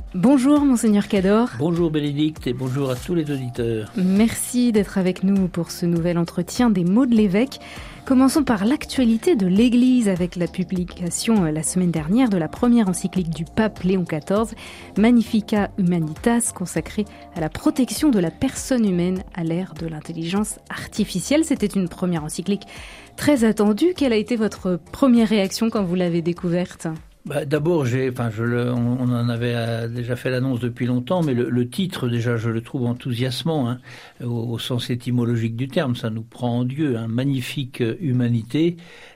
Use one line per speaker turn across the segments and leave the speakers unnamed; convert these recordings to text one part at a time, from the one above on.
Bonjour Monseigneur Cador.
Bonjour Bénédicte et bonjour à tous les auditeurs.
Merci d'être avec nous pour ce nouvel entretien des mots de l'évêque. Commençons par l'actualité de l'Église avec la publication la semaine dernière de la première encyclique du pape Léon XIV, Magnificat Humanitas, consacrée à la protection de la personne humaine à l'ère de l'intelligence artificielle. C'était une première encyclique très attendue. Quelle a été votre première réaction quand vous l'avez découverte ?
D'abord, on en avait déjà fait l'annonce depuis longtemps, mais le titre, déjà, je le trouve enthousiasmant, au sens étymologique du terme. Ça nous prend en Dieu, magnifique humanité.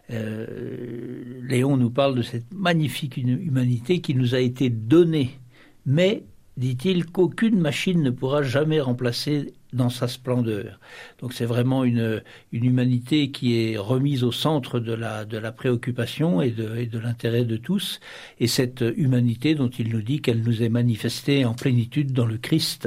Léon nous parle de cette magnifique humanité qui nous a été donnée, mais, dit-il, qu'aucune machine ne pourra jamais remplacer dans sa splendeur. Donc c'est vraiment une humanité qui est remise au centre de la préoccupation et de l'intérêt de tous. Et cette humanité dont il nous dit qu'elle nous est manifestée en plénitude dans le Christ.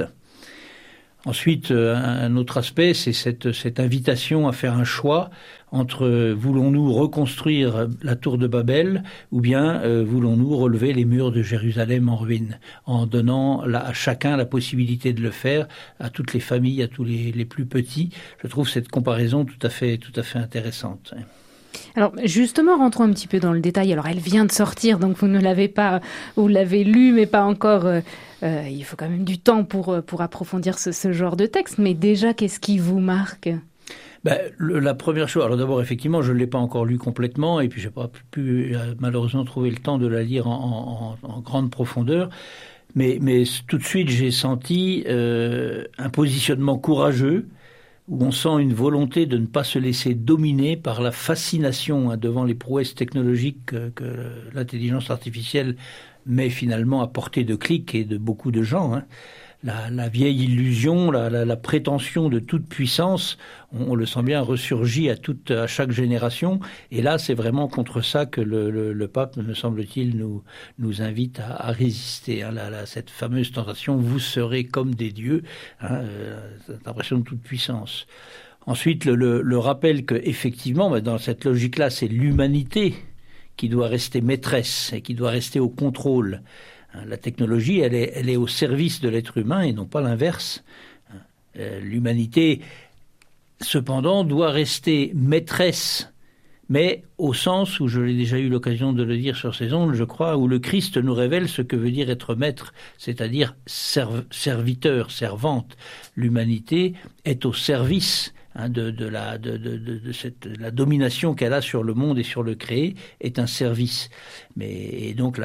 Ensuite, un autre aspect, c'est cette invitation à faire un choix entre voulons-nous reconstruire la tour de Babel ou bien voulons-nous relever les murs de Jérusalem en ruine, en donnant à chacun la possibilité de le faire, à toutes les familles, à tous les plus petits. Je trouve cette comparaison tout à fait intéressante.
Alors justement, rentrons un petit peu dans le détail. Alors elle vient de sortir, donc vous ne l'avez pas, vous l'avez lu, mais pas encore. Il faut quand même du temps pour approfondir ce genre de texte. Mais déjà, qu'est-ce qui vous marque ?
La première chose, alors d'abord effectivement je ne l'ai pas encore lu complètement et puis je n'ai pas pu malheureusement trouver le temps de la lire en grande profondeur, mais tout de suite j'ai senti un positionnement courageux où on sent une volonté de ne pas se laisser dominer par la fascination devant les prouesses technologiques que l'intelligence artificielle met finalement à portée de clic et de beaucoup de gens. La vieille illusion, la prétention de toute puissance, on le sent bien, ressurgit à chaque génération. Et là, c'est vraiment contre ça que le pape, me semble-t-il, nous invite à résister. Cette fameuse tentation, vous serez comme des dieux, cette impression de toute puissance. Ensuite, le rappel que effectivement, dans cette logique-là, c'est l'humanité qui doit rester maîtresse et qui doit rester au contrôle. La technologie, elle est au service de l'être humain et non pas l'inverse. L'humanité, cependant, doit rester maîtresse, mais au sens où je l'ai déjà eu l'occasion de le dire sur ces ondes, je crois, où le Christ nous révèle ce que veut dire être maître, c'est-à-dire serviteur, servante. L'humanité est au service de la domination qu'elle a sur le monde et sur le créé est un service. Et donc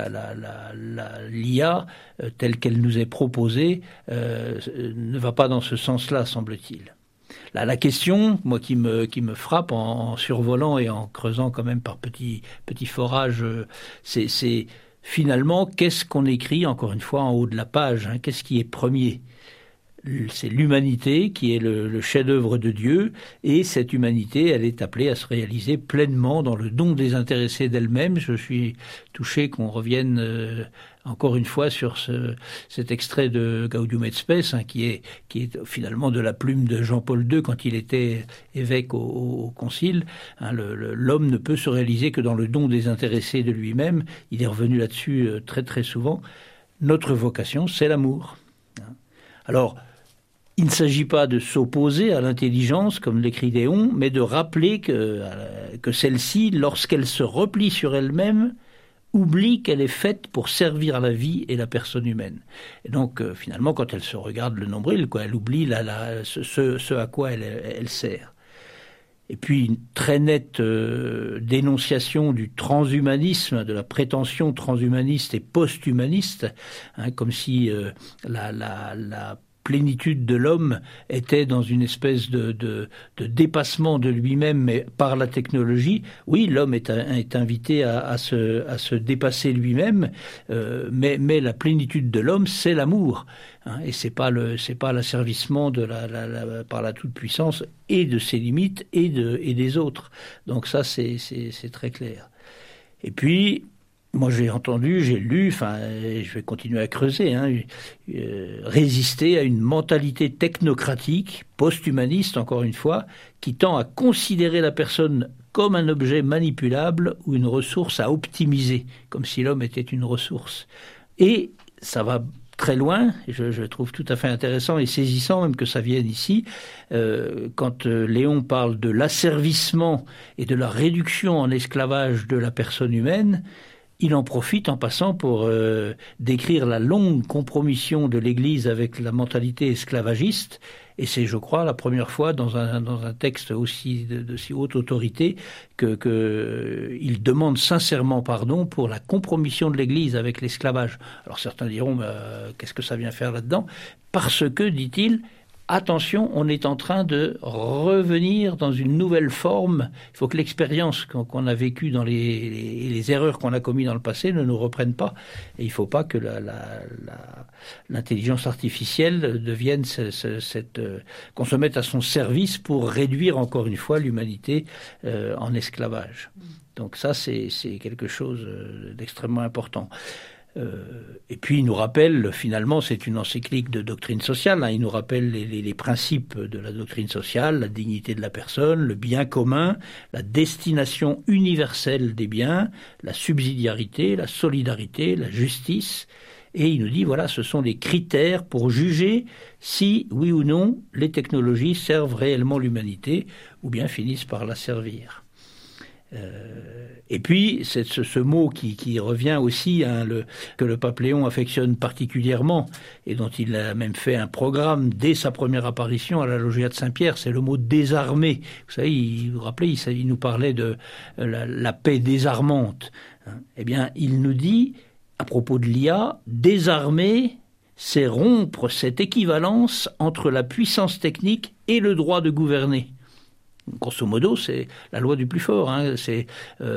l'IA, telle qu'elle nous est proposée, ne va pas dans ce sens-là, semble-t-il. La question, moi, qui me frappe en survolant et en creusant quand même par petits forages, c'est finalement qu'est-ce qu'on écrit, encore une fois, en haut de la page, qu'est-ce qui est premier ? C'est l'humanité qui est le chef-d'œuvre de Dieu, et cette humanité, elle est appelée à se réaliser pleinement dans le don désintéressé d'elle-même. Je suis touché qu'on revienne encore une fois sur cet extrait de Gaudium et Spes, qui est finalement de la plume de Jean-Paul II quand il était évêque au Concile. L'homme ne peut se réaliser que dans le don désintéressé de lui-même. Il est revenu là-dessus très très souvent. Notre vocation, c'est l'amour. Alors, il ne s'agit pas de s'opposer à l'intelligence, comme l'écrit Léon, mais de rappeler que celle-ci, lorsqu'elle se replie sur elle-même, oublie qu'elle est faite pour servir la vie et la personne humaine. Et donc, finalement, quand elle se regarde le nombril, elle oublie ce à quoi elle sert. Et puis, une très nette dénonciation du transhumanisme, de la prétention transhumaniste et post-humaniste, comme si la plénitude de l'homme était dans une espèce de dépassement de lui-même, mais par la technologie. Oui, l'homme est invité à se dépasser lui-même, mais la plénitude de l'homme, c'est l'amour. Et c'est pas l'asservissement par la toute-puissance et de ses limites et des autres. Donc ça, c'est très clair. Et puis, moi, j'ai entendu, j'ai lu, je vais continuer à creuser, résister à une mentalité technocratique, post-humaniste, encore une fois, qui tend à considérer la personne comme un objet manipulable ou une ressource à optimiser, comme si l'homme était une ressource. Et ça va très loin, et je trouve tout à fait intéressant et saisissant même que ça vienne ici, quand Léon parle de l'asservissement et de la réduction en esclavage de la personne humaine, il en profite en passant pour décrire la longue compromission de l'Église avec la mentalité esclavagiste. Et c'est, je crois, la première fois dans un texte aussi de si haute autorité qu'il demande sincèrement pardon pour la compromission de l'Église avec l'esclavage. Alors certains diront, qu'est-ce que ça vient faire là-dedans ? Parce que, dit-il, attention, on est en train de revenir dans une nouvelle forme. Il faut que l'expérience qu'on a vécue dans les erreurs qu'on a commises dans le passé ne nous reprennent pas. Et il ne faut pas que l'intelligence artificielle devienne qu'on se mette à son service pour réduire encore une fois l'humanité en esclavage. Donc ça, c'est quelque chose d'extrêmement important. Et puis il nous rappelle, finalement, c'est une encyclique de doctrine sociale, il nous rappelle les principes de la doctrine sociale, la dignité de la personne, le bien commun, la destination universelle des biens, la subsidiarité, la solidarité, la justice. Et il nous dit, voilà, ce sont des critères pour juger si, oui ou non, les technologies servent réellement l'humanité ou bien finissent par la servir. Et puis, c'est ce mot qui revient aussi, que le pape Léon affectionne particulièrement et dont il a même fait un programme dès sa première apparition à la Loggia de Saint-Pierre, c'est le mot « désarmer ». Vous savez, vous vous rappelez, il nous parlait de la paix désarmante. Eh bien, il nous dit, à propos de l'IA, désarmer, c'est rompre cette équivalence entre la puissance technique et le droit de gouverner. Grosso modo, c'est la loi du plus fort. C'est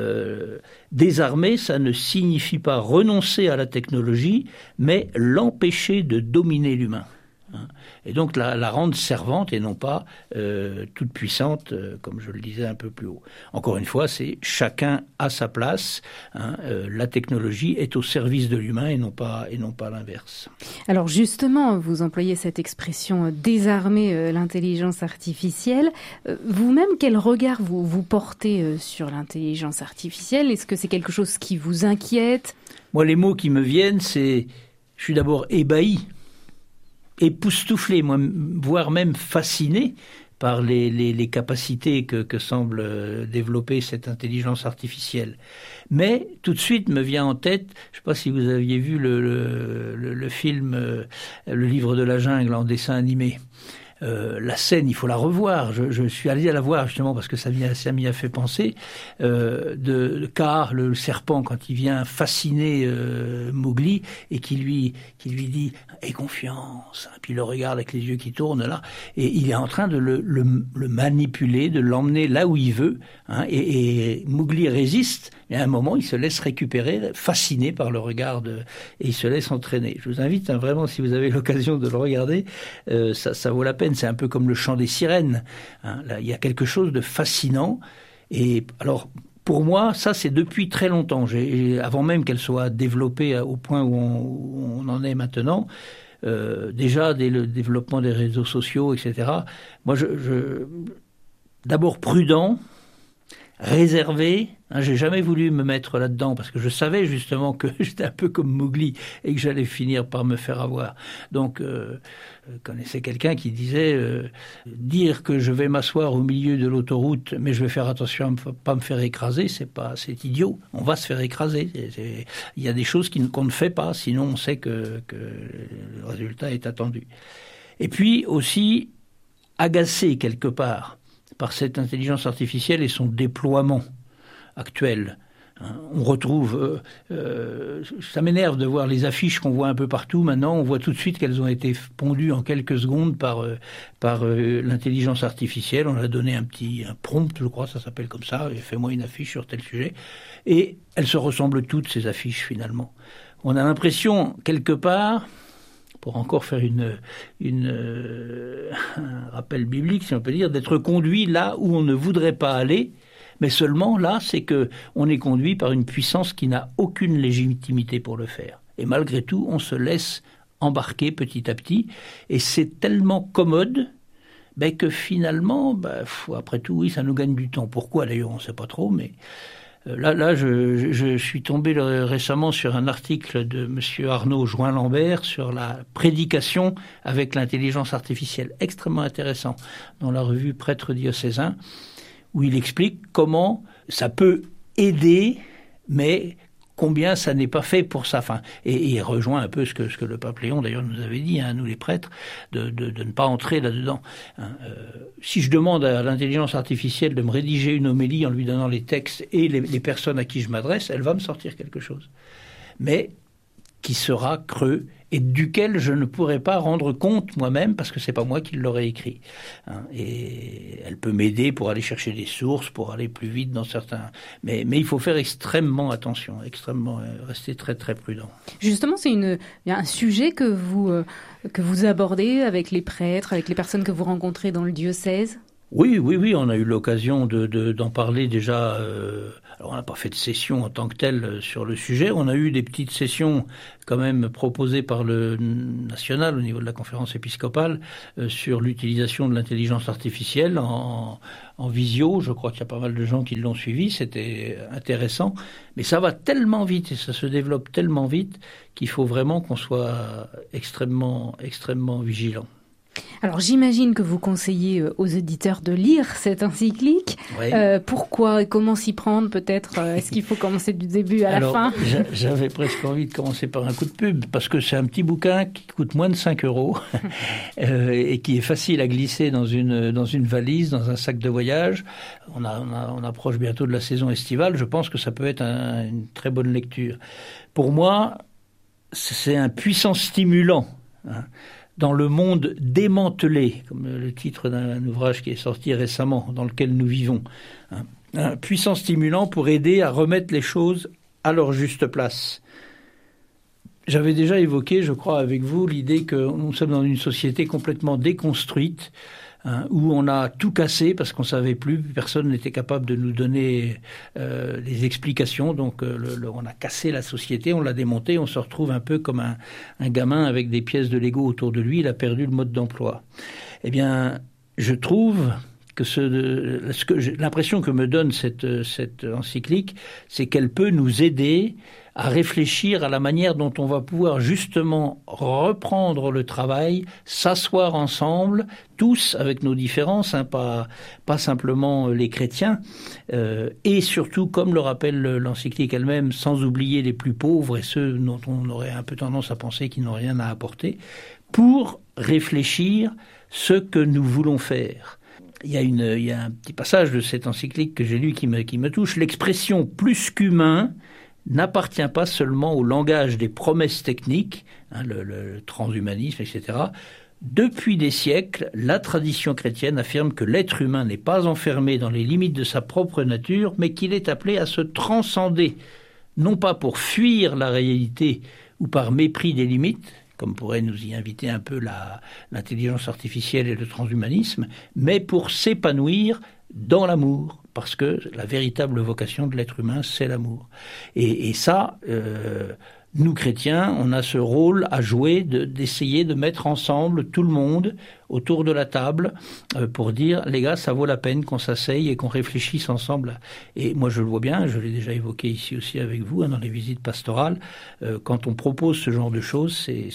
désarmer, ça ne signifie pas renoncer à la technologie, mais l'empêcher de dominer l'humain. Et donc la rendre servante et non pas toute puissante, comme je le disais un peu plus haut. Encore une fois, c'est chacun à sa place. La technologie est au service de l'humain et non pas l'inverse.
Alors justement, vous employez cette expression désarmer l'intelligence artificielle. Vous-même, quel regard vous portez sur l'intelligence artificielle ? Est-ce que c'est quelque chose qui vous inquiète ?
Moi, les mots qui me viennent, je suis d'abord ébahi, époustouflé, voire même fasciné par les capacités que semble développer cette intelligence artificielle. Mais tout de suite me vient en tête, je ne sais pas si vous aviez vu le film Le Livre de la Jungle en dessin animé. La scène, il faut la revoir. Je suis allé la voir justement parce que ça m'y a fait penser. De Kaa, le serpent, quand il vient fasciner Mowgli et qui lui dit « Aie confiance ». Puis il le regarde avec les yeux qui tournent là, et il est en train de le manipuler, de l'emmener là où il veut. Et Mowgli résiste, mais à un moment il se laisse récupérer, fasciné par le regard et il se laisse entraîner. Je vous invite vraiment, si vous avez l'occasion de le regarder, ça vaut la peine. C'est un peu comme le chant des sirènes. Là, il y a quelque chose de fascinant. Et alors, pour moi, ça, c'est depuis très longtemps. Avant même qu'elle soit développée au point où on en est maintenant, déjà dès le développement des réseaux sociaux, etc. Moi, d'abord prudent, réservé. J'ai jamais voulu me mettre là-dedans parce que je savais justement que j'étais un peu comme Mowgli et que j'allais finir par me faire avoir. Donc, je connaissais quelqu'un qui disait dire que je vais m'asseoir au milieu de l'autoroute, mais je vais faire attention à ne pas me faire écraser, c'est idiot. On va se faire écraser. Il y a des choses qu'on ne fait pas, sinon on sait que le résultat est attendu. Et puis aussi agacé quelque part par cette intelligence artificielle et son déploiement actuel. On retrouve, ça m'énerve de voir les affiches qu'on voit un peu partout maintenant, on voit tout de suite qu'elles ont été pondues en quelques secondes par l'intelligence artificielle. On a donné un prompt, je crois, ça s'appelle comme ça, et fais-moi une affiche sur tel sujet. Et elles se ressemblent toutes, ces affiches, finalement. On a l'impression, quelque part, pour encore faire un rappel biblique, si on peut dire, d'être conduit là où on ne voudrait pas aller, mais seulement là, c'est qu'on est conduit par une puissance qui n'a aucune légitimité pour le faire. Et malgré tout, on se laisse embarquer petit à petit, et c'est tellement commode que finalement, après tout, oui, ça nous gagne du temps. Pourquoi d'ailleurs, on ne sait pas trop, mais Là, je suis tombé récemment sur un article de monsieur Arnaud Join-Lambert sur la prédication avec l'intelligence artificielle, extrêmement intéressant, dans la revue Prêtre diocésain, où il explique comment ça peut aider, mais combien ça n'est pas fait pour ça. Enfin, et il rejoint un peu ce que le pape Léon d'ailleurs nous avait dit, nous les prêtres, de ne pas entrer là-dedans. Si je demande à l'intelligence artificielle de me rédiger une homélie en lui donnant les textes et les personnes à qui je m'adresse, elle va me sortir quelque chose. Mais qui sera creux et duquel je ne pourrai pas rendre compte moi-même parce que c'est pas moi qui l'aurais écrit. Et elle peut m'aider pour aller chercher des sources, pour aller plus vite dans certains... Mais il faut faire extrêmement attention, rester très très prudent.
Justement, il y a un sujet que vous abordez avec les prêtres, avec les personnes que vous rencontrez dans le diocèse.
Oui, on a eu l'occasion d'en parler déjà. Alors on n'a pas fait de session en tant que telle sur le sujet. On a eu des petites sessions quand même proposées par le national au niveau de la conférence épiscopale sur l'utilisation de l'intelligence artificielle en visio. Je crois qu'il y a pas mal de gens qui l'ont suivi. C'était intéressant. Mais ça va tellement vite et ça se développe tellement vite qu'il faut vraiment qu'on soit extrêmement, extrêmement vigilant.
Alors j'imagine que vous conseillez aux auditeurs de lire cette encyclique. Oui. Pourquoi et comment s'y prendre peut-être Est-ce qu'il faut commencer du début à la fin?
J'avais presque envie de commencer par un coup de pub parce que c'est un petit bouquin qui coûte moins de 5 € et qui est facile à glisser dans une valise, dans un sac de voyage. On approche bientôt de la saison estivale. Je pense que ça peut être une très bonne lecture. Pour moi, c'est un puissant stimulant. Dans le monde démantelé, comme le titre d'un ouvrage qui est sorti récemment, dans lequel nous vivons. Un puissant stimulant pour aider à remettre les choses à leur juste place. J'avais déjà évoqué, je crois, avec vous, l'idée que nous sommes dans une société complètement déconstruite, où on a tout cassé parce qu'on ne savait plus, personne n'était capable de nous donner les explications. Donc on a cassé la société, on l'a démontée, on se retrouve un peu comme un gamin avec des pièces de Lego autour de lui, il a perdu le mode d'emploi. Eh bien, je trouve que l'impression que me donne cette encyclique, c'est qu'elle peut nous aider à réfléchir à la manière dont on va pouvoir justement reprendre le travail, s'asseoir ensemble, tous avec nos différences, pas simplement les chrétiens, et surtout, comme le rappelle l'encyclique elle-même, sans oublier les plus pauvres et ceux dont on aurait un peu tendance à penser qu'ils n'ont rien à apporter, pour réfléchir ce que nous voulons faire. Il y a un petit passage de cette encyclique que j'ai lu qui me touche. L'expression plus qu'humain n'appartient pas seulement au langage des promesses techniques, le transhumanisme, etc. Depuis des siècles, la tradition chrétienne affirme que l'être humain n'est pas enfermé dans les limites de sa propre nature, mais qu'il est appelé à se transcender, non pas pour fuir la réalité ou par mépris des limites, comme pourrait nous y inviter un peu l'intelligence artificielle et le transhumanisme, mais pour s'épanouir dans l'amour, parce que la véritable vocation de l'être humain, c'est l'amour. Et ça, nous chrétiens, on a ce rôle à jouer d'essayer de mettre ensemble tout le monde autour de la table pour dire, les gars, ça vaut la peine qu'on s'asseye et qu'on réfléchisse ensemble. Et moi, je le vois bien, je l'ai déjà évoqué ici aussi avec vous, dans les visites pastorales, quand on propose ce genre de choses,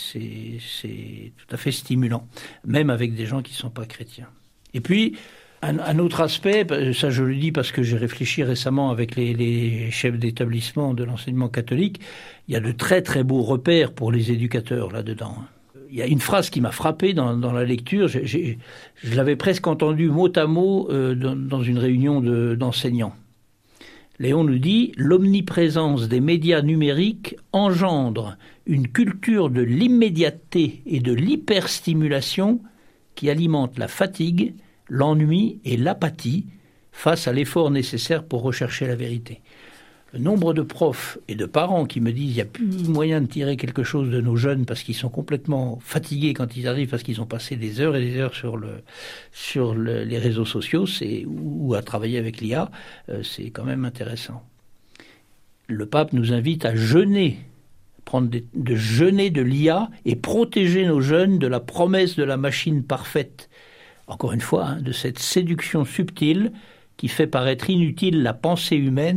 c'est tout à fait stimulant, même avec des gens qui ne sont pas chrétiens. Et puis, un autre aspect, ça je le dis parce que j'ai réfléchi récemment avec les chefs d'établissement de l'enseignement catholique, il y a de très très beaux repères pour les éducateurs là-dedans. Il y a une phrase qui m'a frappé dans la lecture, je l'avais presque entendue mot à mot dans une réunion d'enseignants. Léon nous dit « L'omniprésence des médias numériques engendre une culture de l'immédiateté et de l'hyperstimulation qui alimente la fatigue, l'ennui et l'apathie face à l'effort nécessaire pour rechercher la vérité. » Le nombre de profs et de parents qui me disent qu'il n'y a plus moyen de tirer quelque chose de nos jeunes parce qu'ils sont complètement fatigués quand ils arrivent parce qu'ils ont passé des heures et des heures sur les réseaux sociaux ou à travailler avec l'IA, c'est quand même intéressant. Le pape nous invite à jeûner, de jeûner de l'IA et protéger nos jeunes de la promesse de la machine parfaite. Encore une fois, de cette séduction subtile qui fait paraître inutile la pensée humaine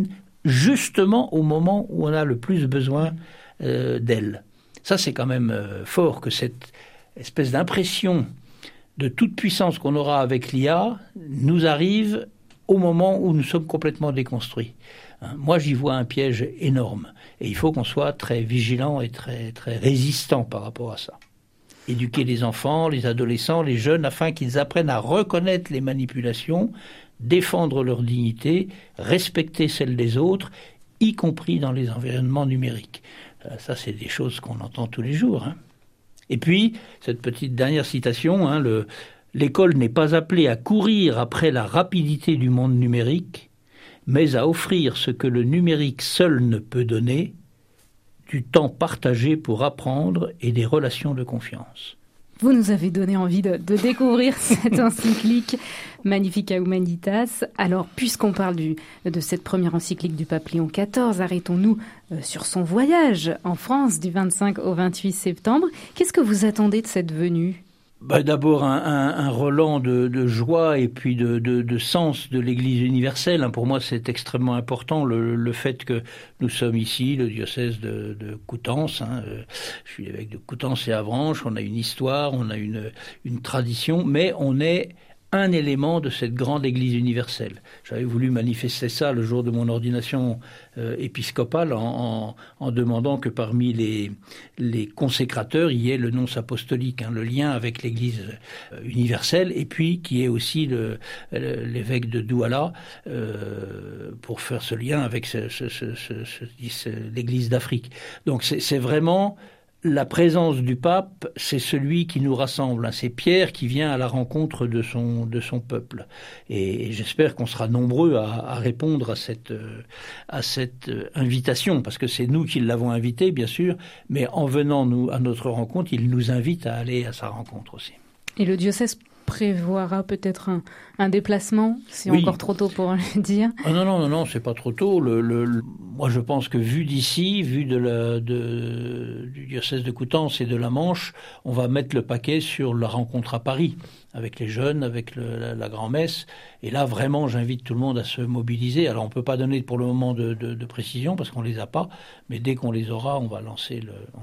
justement au moment où on a le plus besoin d'elle. Ça, c'est quand même fort que cette espèce d'impression de toute puissance qu'on aura avec l'IA nous arrive au moment où nous sommes complètement déconstruits. Moi, j'y vois un piège énorme. Et il faut qu'on soit très vigilant et très, très résistant par rapport à ça. Éduquer les enfants, les adolescents, les jeunes, afin qu'ils apprennent à reconnaître les manipulations, défendre leur dignité, respecter celle des autres, y compris dans les environnements numériques. Ça, c'est des choses qu'on entend tous les jours. Et puis, cette petite dernière citation, l'école n'est pas appelée à courir après la rapidité du monde numérique, mais à offrir ce que le numérique seul ne peut donner, du temps partagé pour apprendre et des relations de confiance.
Vous nous avez donné envie de découvrir cette encyclique Magnificat Humanitas. Alors, puisqu'on parle de cette première encyclique du pape Léon XIV, arrêtons-nous sur son voyage en France du 25 au 28 septembre. Qu'est-ce que vous attendez de cette venue ?
D'abord un relent de joie et puis de sens de l'Église universelle. Pour moi, c'est extrêmement important le fait que nous sommes ici, le diocèse de Coutances. Je suis évêque de Coutances et Avranches. On a une histoire, on a une tradition, mais on est un élément de cette grande Église universelle. J'avais voulu manifester ça le jour de mon ordination épiscopale en demandant que parmi les consécrateurs, il y ait le nonce apostolique, le lien avec l'Église universelle, et puis qui est aussi l'évêque de Douala pour faire ce lien avec l'Église d'Afrique. Donc c'est vraiment... La présence du pape, c'est celui qui nous rassemble. C'est Pierre qui vient à la rencontre de son peuple. Et j'espère qu'on sera nombreux à répondre à cette invitation, parce que c'est nous qui l'avons invité, bien sûr, mais en venant à notre rencontre, il nous invite à aller à sa rencontre aussi.
Et le diocèse prévoira peut-être un déplacement, c'est
oui.
Encore trop tôt pour le dire.
Non, c'est pas trop tôt. Moi, je pense que vu d'ici, vu du diocèse de Coutances et de la Manche, on va mettre le paquet sur la rencontre à Paris, avec les jeunes, avec la grand-messe. Et là, vraiment, j'invite tout le monde à se mobiliser. Alors, on peut pas donner pour le moment de précision, parce qu'on les a pas, mais dès qu'on les aura, on va lancer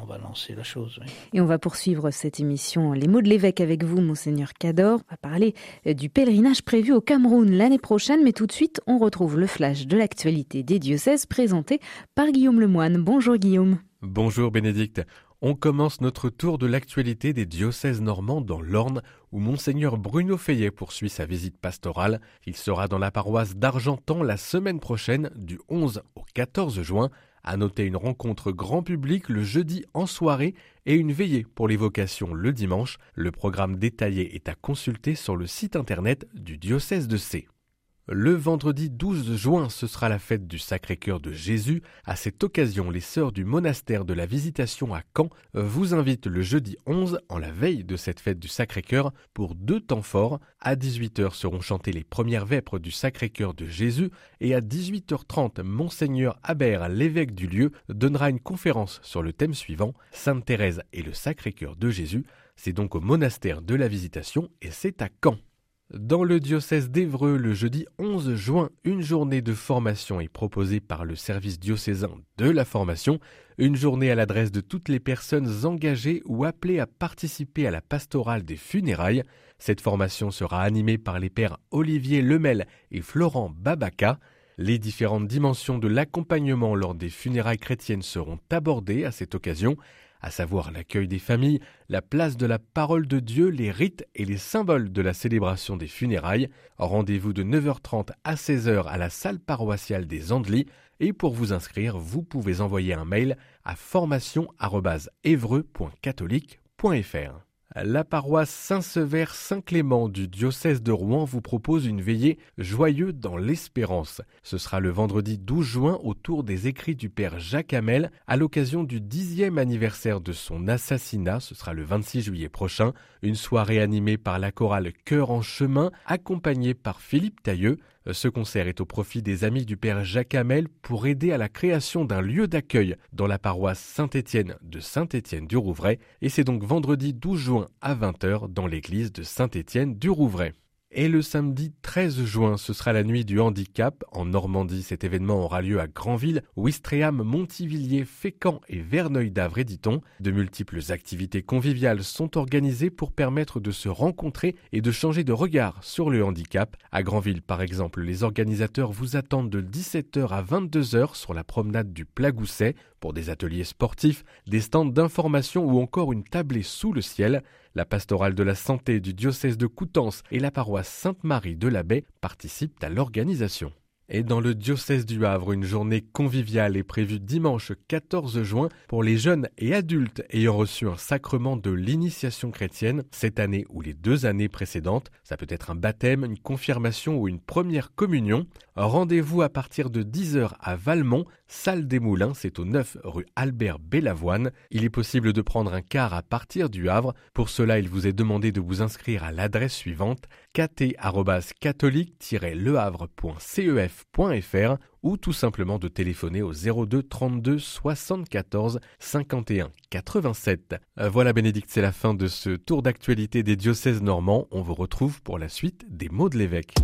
la chose. Oui.
Et on va poursuivre cette émission Les mots de l'évêque avec vous, Monseigneur Cador. On va parler du pèlerinage prévu au Cameroun l'année prochaine, mais tout de suite, on retrouve le flash de l'actualité des diocèses présenté par Guillaume Lemoine. Bonjour Guillaume.
Bonjour Bénédicte. On commence notre tour de l'actualité des diocèses normands dans l'Orne, où Monseigneur Bruno Feillet poursuit sa visite pastorale. Il sera dans la paroisse d'Argentan la semaine prochaine, du 11 au 14 juin. À noter une rencontre grand public le jeudi en soirée et une veillée pour les vocations le dimanche. Le programme détaillé est à consulter sur le site internet du diocèse de Sées. Le vendredi 12 juin, ce sera la fête du Sacré-Cœur de Jésus. À cette occasion, les sœurs du monastère de la Visitation à Caen vous invitent le jeudi 11, en la veille de cette fête du Sacré-Cœur, pour 2 temps forts. À 18h seront chantées les premières vêpres du Sacré-Cœur de Jésus et à 18h30, Monseigneur Habert, l'évêque du lieu, donnera une conférence sur le thème suivant, Sainte Thérèse et le Sacré-Cœur de Jésus. C'est donc au monastère de la Visitation et c'est à Caen. Dans le diocèse d'Évreux, le jeudi 11 juin, une journée de formation est proposée par le service diocésain de la formation, une journée à l'adresse de toutes les personnes engagées ou appelées à participer à la pastorale des funérailles. Cette formation sera animée par les pères Olivier Lemel et Florent Babaca. Les différentes dimensions de l'accompagnement lors des funérailles chrétiennes seront abordées à cette occasion, à savoir l'accueil des familles, la place de la parole de Dieu, les rites et les symboles de la célébration des funérailles. Rendez-vous de 9h30 à 16h à la salle paroissiale des Andelys. Et pour vous inscrire, vous pouvez envoyer un mail à formation@evreux.catholique.fr. La paroisse Saint-Sever-Saint-Clément du diocèse de Rouen vous propose une veillée Joyeux dans l'espérance. Ce sera le vendredi 12 juin autour des écrits du père Jacques Hamel à l'occasion du 10e anniversaire de son assassinat. Ce sera le 26 juillet prochain. Une soirée animée par la chorale Cœur en chemin, accompagnée par Philippe Tailleux. Ce concert est au profit des amis du père Jacques Hamel pour aider à la création d'un lieu d'accueil dans la paroisse Saint-Étienne de Saint-Étienne-du-Rouvray. Et c'est donc vendredi 12 juin à 20h dans l'église de Saint-Étienne-du-Rouvray. Et le samedi 13 juin, ce sera la nuit du handicap. En Normandie, cet événement aura lieu à Granville, Ouistreham, Montivilliers, Fécamp et Verneuil-d'Avray, dit-on. De multiples activités conviviales sont organisées pour permettre de se rencontrer et de changer de regard sur le handicap. À Granville, par exemple, les organisateurs vous attendent de 17h à 22h sur la promenade du Plagousset pour des ateliers sportifs, des stands d'information ou encore une tablée sous le ciel. La pastorale de la santé du diocèse de Coutances et la paroisse Sainte-Marie de la Baie participent à l'organisation. Et dans le diocèse du Havre, une journée conviviale est prévue dimanche 14 juin pour les jeunes et adultes ayant reçu un sacrement de l'initiation chrétienne cette année ou les 2 années précédentes. Ça peut être un baptême, une confirmation ou une première communion. Rendez-vous à partir de 10h à Valmont, salle des Moulins, c'est au 9 rue Albert Bellavoine. Il est possible de prendre un car à partir du Havre. Pour cela, il vous est demandé de vous inscrire à l'adresse suivante kt@catholique-lehavre.cef.fr ou tout simplement de téléphoner au 02 32 74 51 87. Voilà Bénédicte, c'est la fin de ce tour d'actualité des diocèses normands. On vous retrouve pour la suite des mots de l'évêque.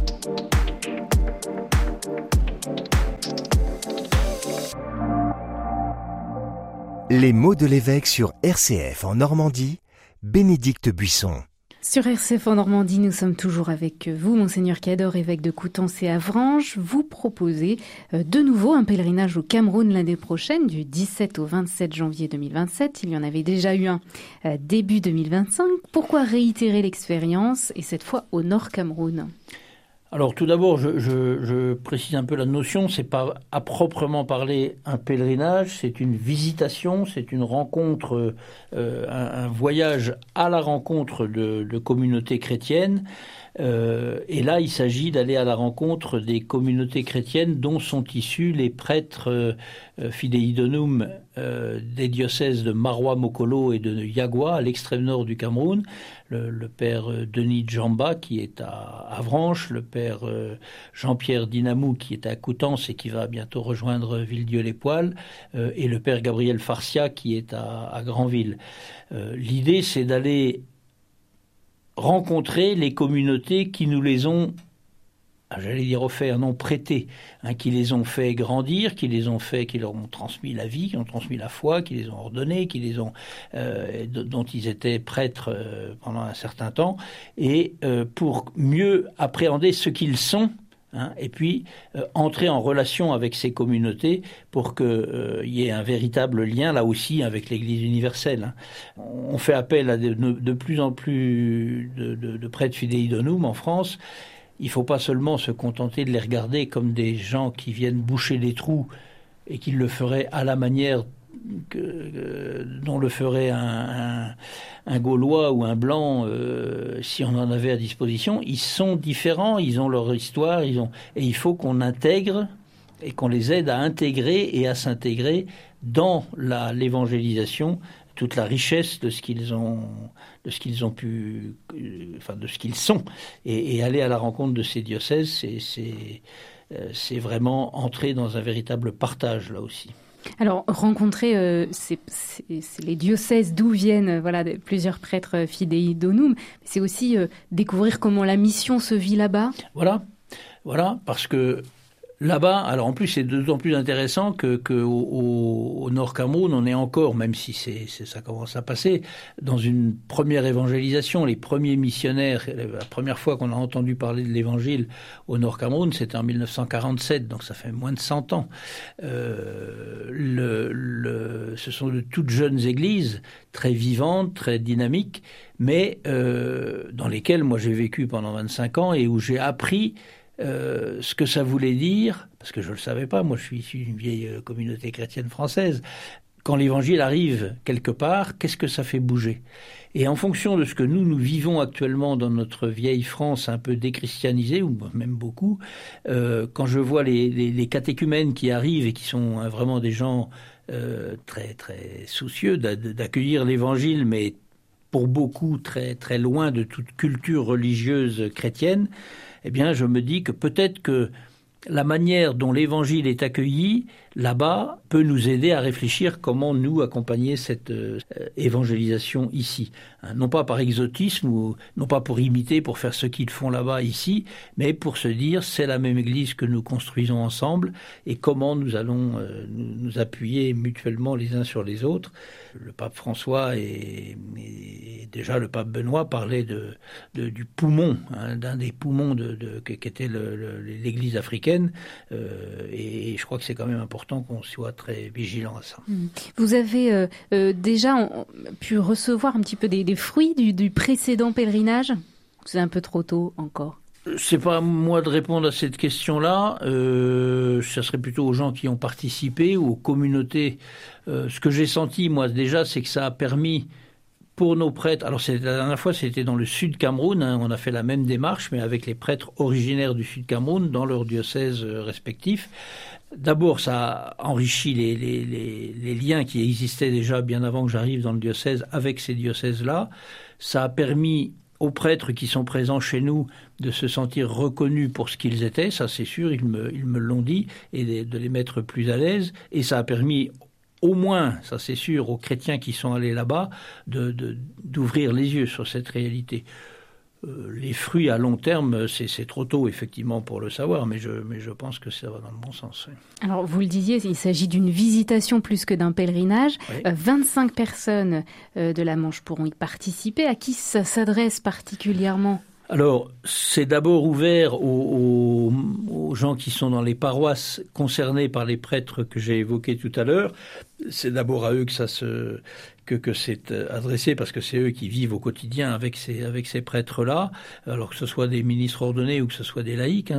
Les mots de l'évêque sur RCF en Normandie, Bénédicte Buisson.
Sur RCF en Normandie, nous sommes toujours avec vous, Monseigneur Cador, évêque de Coutances et Avranches. Vous proposez de nouveau un pèlerinage au Cameroun l'année prochaine, du 17 au 27 janvier 2027. Il y en avait déjà eu un début 2025. Pourquoi réitérer l'expérience, et cette fois au Nord Cameroun ?
Alors tout d'abord, je précise un peu la notion, c'est pas à proprement parler un pèlerinage, c'est une visitation, c'est une rencontre, un voyage à la rencontre de communautés chrétiennes. Et là, il s'agit d'aller à la rencontre des communautés chrétiennes dont sont issus les prêtres fidei donum des diocèses de Maroua Mokolo et de Yagua, à l'extrême nord du Cameroun. Le père Denis Djamba, qui est à Avranches, le père Jean-Pierre Dinamou, qui est à Coutances et qui va bientôt rejoindre Villedieu-les-Poêles, et le père Gabriel Farcia, qui est à Granville. L'idée, c'est d'aller rencontrer les communautés qui nous les ont, j'allais dire offerts, non prêtés, qui les ont fait grandir, qui leur ont transmis la vie, qui ont transmis la foi, qui les ont ordonnés, dont ils étaient prêtres pendant un certain temps, et pour mieux appréhender ce qu'ils sont, et puis entrer en relation avec ces communautés pour qu'il y ait un véritable lien, là aussi, avec l'Église universelle. On fait appel à de plus en plus de prêtres fidei donum en France. Il ne faut pas seulement se contenter de les regarder comme des gens qui viennent boucher des trous et qui le feraient à la manière dont le ferait un Gaulois ou un Blanc si on en avait à disposition. Ils sont différents, ils ont leur histoire, et il faut qu'on intègre et qu'on les aide à intégrer et à s'intégrer dans l'évangélisation, toute la richesse de ce qu'ils ont pu, de ce qu'ils sont, et aller à la rencontre de ces diocèses, c'est vraiment entrer dans un véritable partage là aussi.
Alors, rencontrer c'est les diocèses d'où viennent plusieurs prêtres fidei donum, c'est aussi découvrir comment la mission se vit là-bas. Voilà,
parce que là-bas, alors en plus c'est d'autant plus intéressant que au Nord Cameroun, on est encore, même si ça commence à passer, dans une première évangélisation. Les premiers missionnaires, la première fois qu'on a entendu parler de l'évangile au Nord Cameroun, c'était en 1947, donc ça fait moins de 100 ans. Ce sont de toutes jeunes églises, très vivantes, très dynamiques, mais dans lesquelles moi j'ai vécu pendant 25 ans et où j'ai appris ce que ça voulait dire, parce que je ne le savais pas, moi je suis issu d'une vieille communauté chrétienne française, quand l'évangile arrive quelque part, qu'est-ce que ça fait bouger ? Et en fonction de ce que nous vivons actuellement dans notre vieille France un peu déchristianisée, ou même beaucoup, quand je vois les catéchumènes qui arrivent et qui sont vraiment des gens très, très soucieux d'accueillir l'évangile, mais pour beaucoup très, très loin de toute culture religieuse chrétienne, eh bien, je me dis que peut-être que la manière dont l'évangile est accueilli là-bas peut nous aider à réfléchir comment nous accompagner cette évangélisation ici. Non pas par exotisme ou non pas pour imiter, pour faire ce qu'ils font là-bas ici, mais pour se dire c'est la même Église que nous construisons ensemble et comment nous allons nous appuyer mutuellement les uns sur les autres. Le pape François et déjà le pape Benoît parlaient du poumon, d'un des poumons qu'était l'Église africaine, et je crois que c'est quand même important qu'on soit très vigilant à ça.
Vous avez déjà pu recevoir un petit peu des fruits du précédent pèlerinage ? C'est un peu trop tôt encore.
C'est pas à moi de répondre à cette question-là. Ça serait plutôt aux gens qui ont participé ou aux communautés. Ce que j'ai senti, moi, déjà, c'est que ça a permis pour nos prêtres. Alors, la dernière fois, c'était dans le sud Cameroun. On a fait la même démarche, mais avec les prêtres originaires du sud Cameroun dans leurs diocèses respectifs. D'abord, ça a enrichi les liens qui existaient déjà bien avant que j'arrive dans le diocèse avec ces diocèses-là. Ça a permis aux prêtres qui sont présents chez nous de se sentir reconnus pour ce qu'ils étaient, ça c'est sûr, ils me l'ont dit, et de les mettre plus à l'aise. Et ça a permis au moins, ça c'est sûr, aux chrétiens qui sont allés là-bas, d'ouvrir les yeux sur cette réalité. Les fruits à long terme, c'est trop tôt effectivement pour le savoir, mais je pense que ça va dans le bon sens. Oui.
Alors vous le disiez, il s'agit d'une visitation plus que d'un pèlerinage. Oui. 25 personnes de la Manche pourront y participer. À qui ça s'adresse particulièrement ?
Alors, c'est d'abord ouvert aux gens qui sont dans les paroisses concernées par les prêtres que j'ai évoqués tout à l'heure. C'est d'abord à eux que c'est adressé parce que c'est eux qui vivent au quotidien avec ces prêtres-là. Alors que ce soit des ministres ordonnés ou que ce soit des laïcs,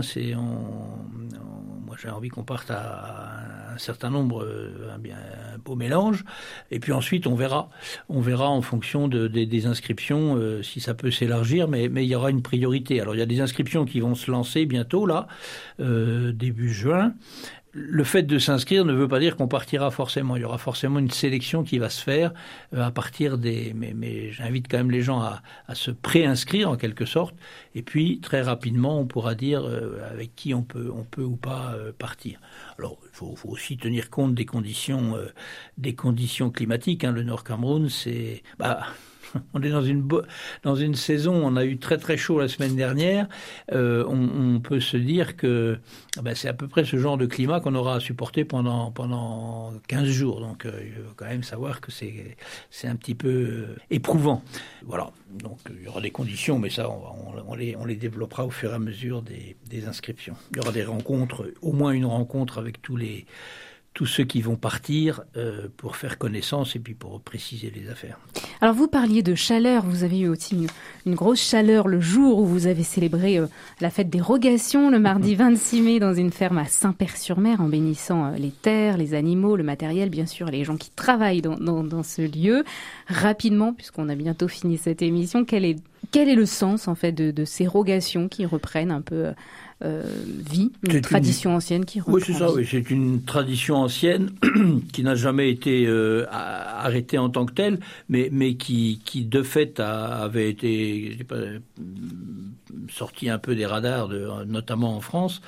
moi j'ai envie qu'on parte à un certain nombre, un beau mélange. Et puis ensuite on verra en fonction des inscriptions si ça peut s'élargir, mais il y aura une priorité. Alors il y a des inscriptions qui vont se lancer bientôt là, début juin. Le fait de s'inscrire ne veut pas dire qu'on partira forcément. Il y aura forcément une sélection qui va se faire à partir mais j'invite quand même les gens à se préinscrire en quelque sorte. Et puis très rapidement, on pourra dire avec qui on peut ou pas partir. Alors il faut aussi tenir compte des conditions climatiques. Le Nord Cameroun, c'est on est dans une saison, on a eu très très chaud la semaine dernière, on peut se dire que c'est à peu près ce genre de climat qu'on aura à supporter pendant 15 jours. Donc il faut quand même savoir que c'est un petit peu éprouvant. Voilà, donc il y aura des conditions, mais ça on les développera au fur et à mesure des inscriptions. Il y aura des rencontres, au moins une rencontre avec tous ceux qui vont partir pour faire connaissance et puis pour préciser les affaires.
Alors vous parliez de chaleur, vous avez eu aussi une grosse chaleur le jour où vous avez célébré la fête des rogations le mardi 26 mai dans une ferme à Saint-Père-sur-Mer en bénissant les terres, les animaux, le matériel, bien sûr, les gens qui travaillent dans ce lieu. Rapidement, puisqu'on a bientôt fini cette émission, quel est le sens en fait de ces rogations qui reprennent un peu vie, une tradition ancienne qui reprend.
Oui, c'est ça. Oui. C'est une tradition ancienne qui n'a jamais été arrêtée en tant que telle, mais qui de fait avait été sortie un peu des radars, notamment en France.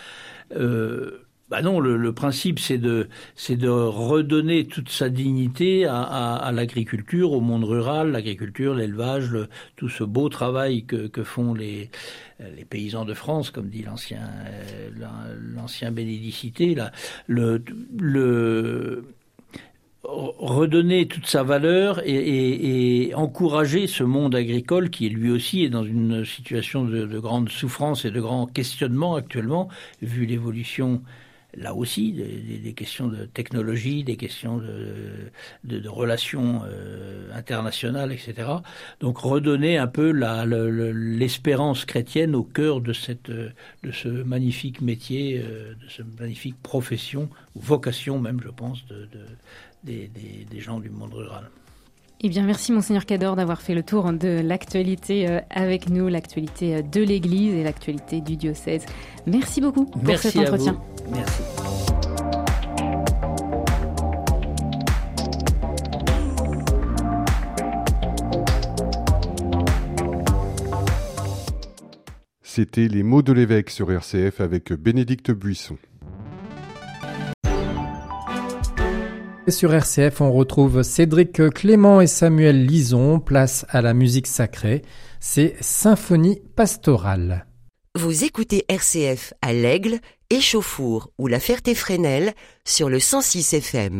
Non, le principe, c'est de redonner toute sa dignité à l'agriculture, au monde rural, l'agriculture, l'élevage, tout ce beau travail que font les paysans de France, comme dit l'ancien bénédicité, là, redonner toute sa valeur et encourager ce monde agricole qui lui aussi est dans une situation de grande souffrance et de grand questionnement actuellement, vu l'évolution. Là aussi, des questions de technologie, des questions de relations internationales, etc. Donc redonner un peu l'espérance chrétienne au cœur de ce magnifique métier, de cette magnifique profession, ou vocation même, je pense, des gens du monde rural.
Eh bien, merci Monseigneur Cador d'avoir fait le tour de l'actualité avec nous, l'actualité de l'Église et l'actualité du diocèse. Merci beaucoup pour cet entretien.
Merci.
C'était les mots de l'évêque sur RCF avec Bénédicte Buisson. Et sur RCF, on retrouve Cédric Clément et Samuel Lison, place à la musique sacrée. C'est Symphonie pastorale.
Vous écoutez RCF à l'Aigle, Échauffour ou la Ferté-Fresnel sur le 106 FM.